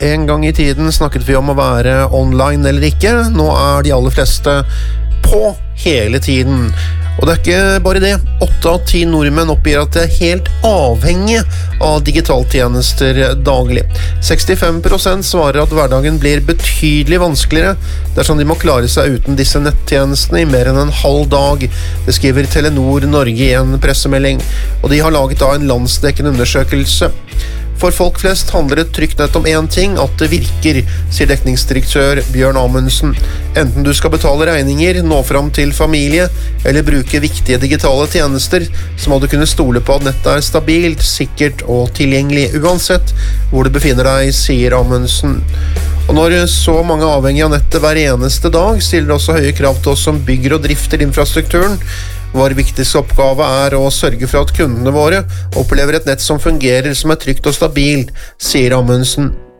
En gang i tiden snakket vi om å være online eller ikke. Nå de aller fleste på hele tiden. Og det ikke bare det. 8 av 10 nordmenn oppgir at de helt avhengige av digitaltjenester daglig. 65% svarer at hverdagen blir betydelig vanskeligere dersom de må klare seg uten disse nettjenestene i mer enn en halv dag. Det skriver Telenor Norge i en pressemelding, og de har laget en landsdekkende undersøkelse. For folk flest handler et trygt nett om én ting, at det virker, sier dekningsdirektør Bjørn Amundsen. Enten du skal betale regninger, nå fram til familie, eller bruke viktige digitale tjenester, så må du kunne stole på at nettet stabilt, sikkert og tilgjengelig, uansett hvor du befinner deg, sier Amundsen. Og når så mange er avhengig av nettet hver eneste dag, stiller det også høye krav til oss som bygger og drifter infrastrukturen. Vår viktigste oppgave å sørge for at kundene våre opplever et nett som fungerer, som trygt og stabilt, sier Amundsen.